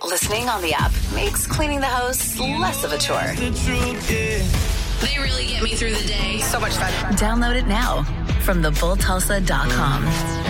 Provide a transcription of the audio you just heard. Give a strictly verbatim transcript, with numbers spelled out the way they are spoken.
listening on the app makes cleaning the house less of a chore. They really get me through the day. So much fun. Download it now from the bull tulsa dot com.